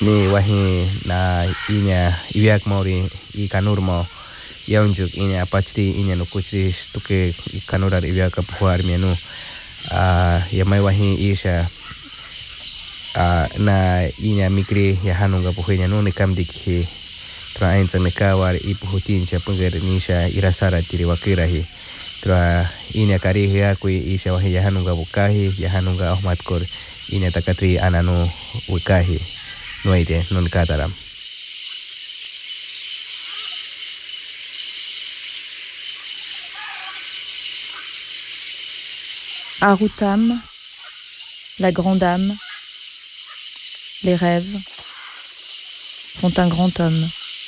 ni wahi na inya iwiak mauri I kanur mo yaunjuk inya pachti inya no kuchri tuke kanurar iwiak puar mianu ya mai wahi isha na inya mikri ya hanunga puhenya no nikam dikhi tra ain sang nekawar ipuhutin cha pungger nisha irasara tiri wakirahi tra inya kari ya kui isha wahi ya hanunga bukahi ya hanunga ahmat kor inya takatri ananu wikahi noide non kataram. Arutam, la grande âme, les rêves font un grand homme.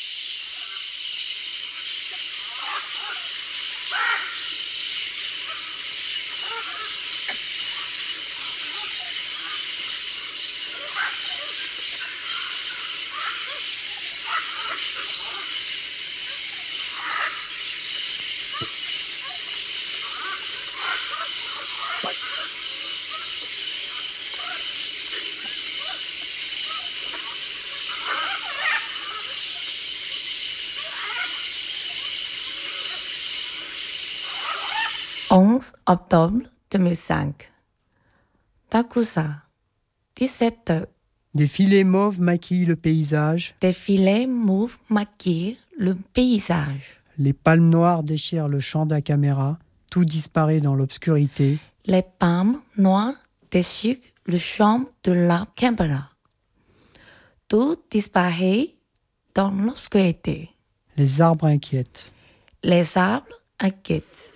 Octobre 2005. Takusa, 17h. Des filets mauves maquillent le paysage. Des filets mauves maquillent le paysage. Les palmes noires déchirent le champ de la caméra. Tout disparaît dans l'obscurité. Les palmes noires déchirent le champ de la caméra. Tout disparaît dans l'obscurité. Les arbres inquiètent. Les arbres inquiètent.